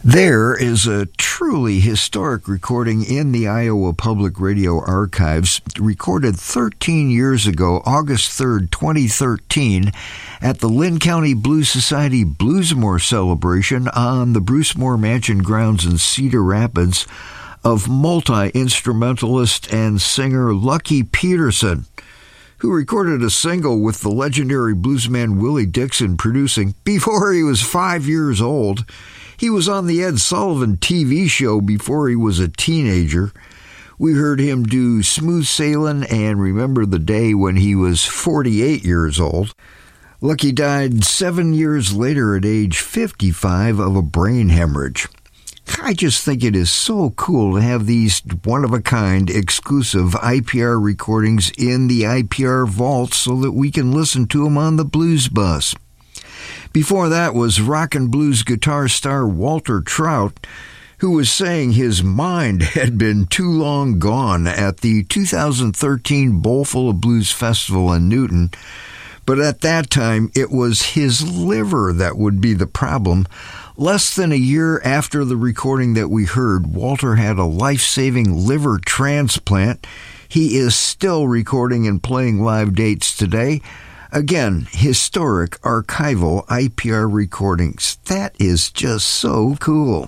There is a truly historic recording in the Iowa Public Radio archives, recorded 13 years ago, August 3rd, 2013, at the Linn County Blues Society Bluesmore celebration on the Bruce Moore Mansion grounds in Cedar Rapids, of multi-instrumentalist and singer Lucky Peterson, who recorded a single with the legendary bluesman Willie Dixon producing before he was 5 years old. He was on the Ed Sullivan TV show before he was a teenager. We heard him do Smooth Sailin' and Remember the Day when he was 48 years old. Lucky died 7 years later at age 55 of a brain hemorrhage. I just think it is so cool to have these one-of-a-kind exclusive IPR recordings in the IPR vault so that we can listen to them on the Blues Bus. Before that was rock and blues guitar star Walter Trout, who was saying his mind had been too long gone at the 2013 Bowlful of Blues Festival in Newton, but at that time it was his liver that would be the problem. Less than a year after the recording that we heard, Walter had a life-saving liver transplant. He is still recording and playing live dates today. Again, historic archival IPR recordings. That is just so cool.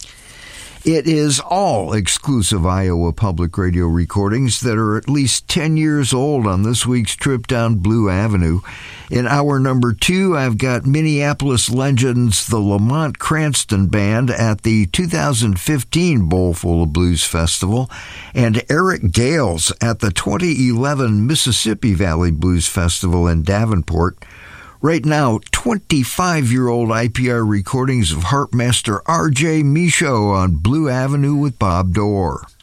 It is all exclusive Iowa Public Radio recordings that are at least 10 years old on this week's trip down Blue Avenue. In hour number 2, I've got Minneapolis legends the Lamont Cranston Band at the 2015 Bowlful of Blues Festival and Eric Gales at the 2011 Mississippi Valley Blues Festival in Davenport. Right now, 25-year-old IPR recordings of harpmaster R.J. Michaud on Blue Avenue with Bob Dorr.